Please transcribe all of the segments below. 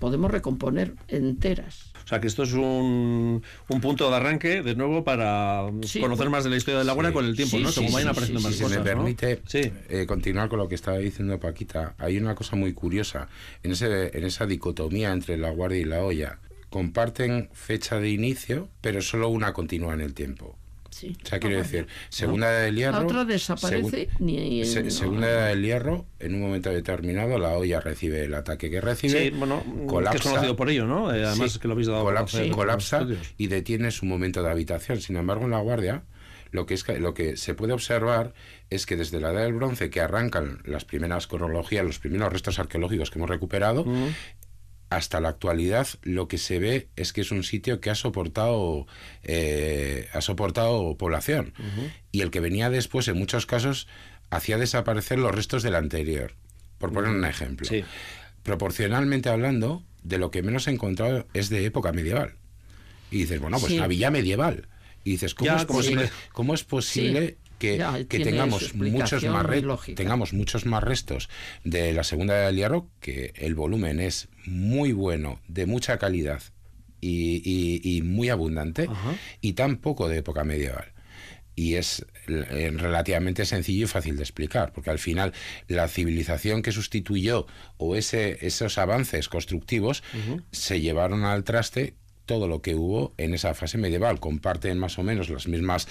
podemos recomponer enteras. O sea, que esto es un punto de arranque, de nuevo, para conocer más de la historia de la Guardia con el tiempo, ¿no? Como vayan apareciendo más cosas, si me permite ¿no? continuar con lo que estaba diciendo Paquita, hay una cosa muy curiosa. En esa dicotomía entre la Guardia y la olla, comparten fecha de inicio, pero solo una continúa en el tiempo. Sí. O sea, quiero decir, Segunda Edad del Hierro... La otra desaparece Segunda Edad del Hierro, en un momento determinado, la olla recibe el ataque que recibe, colapsa, que es conocido por ello, ¿no? Además, que lo habéis dado colapsa y detiene su momento de habitación. Sin embargo, en la Guardia, lo que se puede observar es que desde la Edad del Bronce, que arrancan las primeras cronologías, los primeros restos arqueológicos que hemos recuperado, hasta la actualidad, lo que se ve es que es un sitio que ha soportado población. Y el que venía después, en muchos casos, hacía desaparecer los restos del anterior. Por poner un ejemplo. Sí. Proporcionalmente hablando, de lo que menos he encontrado es de época medieval. Y dices, bueno, pues la villa medieval. Y dices, ¿cómo es posible que tengamos muchos más restos de la Segunda Edad del Hierro, que el volumen es muy bueno, de mucha calidad y muy abundante, y tan poco de época medieval? Y es relativamente sencillo y fácil de explicar, porque al final la civilización que sustituyó o esos avances constructivos se llevaron al traste todo lo que hubo en esa fase medieval. Comparten más o menos las mismas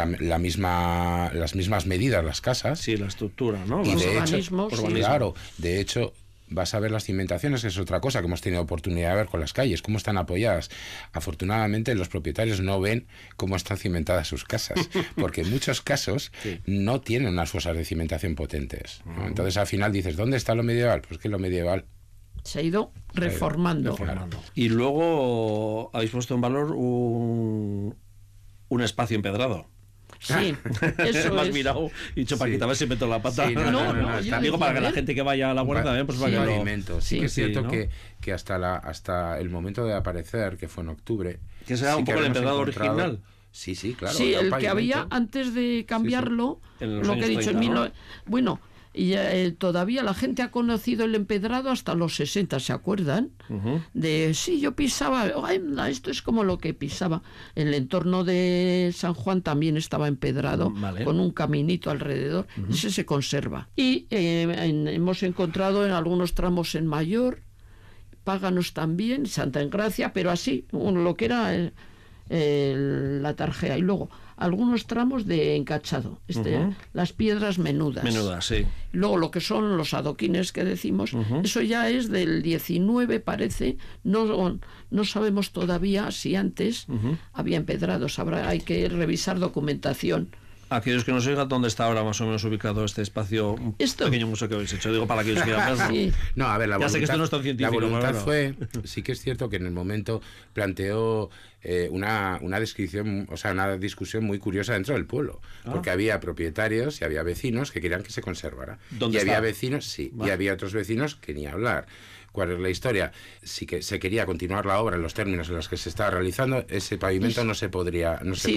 medidas las casas. Sí, la estructura, ¿no? Y los urbanismos. Claro, de hecho, vas a ver las cimentaciones, que es otra cosa que hemos tenido oportunidad de ver con las calles, cómo están apoyadas. Afortunadamente, los propietarios no ven cómo están cimentadas sus casas, porque en muchos casos no tienen unas fosas de cimentación potentes, ¿no? Entonces, al final dices, ¿dónde está lo medieval? Pues que lo medieval se ha ido reformando. Y luego habéis puesto en valor un espacio empedrado. Sí, eso me has mirado y dicho, Paquita, a ver si meto la pata. Sí, digo, para que la gente que vaya a la Guardia también, pues vaya Sí que es cierto, ¿no? que hasta el momento de aparecer, que fue en octubre, que será un poco el empedrado original. Sí, claro. Sí, el que había antes de cambiarlo, lo que he dicho, 30, ¿no? Bueno, y todavía la gente ha conocido el empedrado hasta los 60, ¿se acuerdan? De, yo pisaba, esto es como lo que pisaba. El entorno de San Juan también estaba empedrado, con un caminito alrededor, ese se conserva. Y hemos encontrado en algunos tramos en Mayor, Páganos también, Santa Engracia, pero así, lo que era la Tarjea, y luego algunos tramos de encachado, las piedras menudas. Sí. Luego lo que son los adoquines que decimos, eso ya es del 19, parece, no sabemos todavía si antes había empedrados, hay que revisar documentación. Aquellos que nos oigan, ¿dónde está ahora más o menos ubicado este espacio, un pequeño museo que habéis hecho? Digo, para aquellos que quieran verlo. No, a ver, ya sé que esto no es tan científico. La voluntad fue, sí que es cierto que en el momento planteó una descripción, o sea, una discusión muy curiosa dentro del pueblo, porque había propietarios y había vecinos que querían que se conservara. ¿Dónde está? Había vecinos, y había otros vecinos que ni hablar. ¿Cuál es la historia? Si que se quería continuar la obra en los términos en los que se estaba realizando, ese pavimento no se podía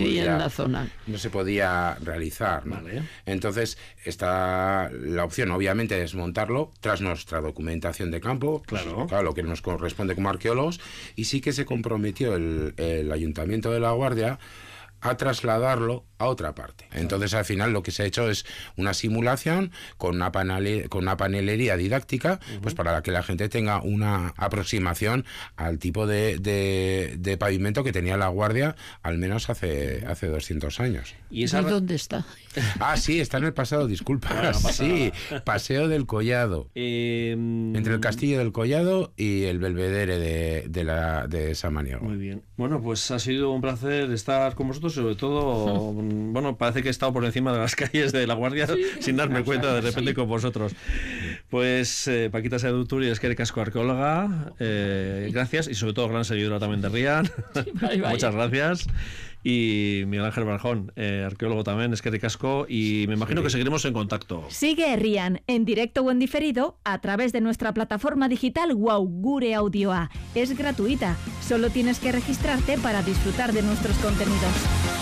realizar, ¿no? Entonces está la opción, obviamente, de desmontarlo tras nuestra documentación de campo, claro, lo que nos corresponde como arqueólogos, y sí que se comprometió el Ayuntamiento de La Guardia a trasladarlo a otra parte. Entonces, al final, lo que se ha hecho es una simulación con una panelería didáctica, pues para que la gente tenga una aproximación al tipo de pavimento que tenía La Guardia, al menos hace 200 años. ¿Y dónde está? Sí, está en el pasado, disculpa. Sí, Paseo del Collado. Entre el Castillo del Collado y el Belvedere de Samaniego. Muy bien. Bueno, pues ha sido un placer estar con vosotros, sobre todo, bueno, parece que he estado por encima de las calles de La Guardia sin darme cuenta de repente con vosotros. Pues Paquita Saedo-Turi, eskerrik asko arqueóloga, gracias, y sobre todo gran seguidora también de Rian. Muchas gracias. Y Miguel Ángel Barjón, arqueólogo también, eskerrik asko, y me imagino que seguiremos en contacto. Sigue Rian en directo o en diferido a través de nuestra plataforma digital Wow Gure Audioa. Es gratuita, solo tienes que registrarte para disfrutar de nuestros contenidos.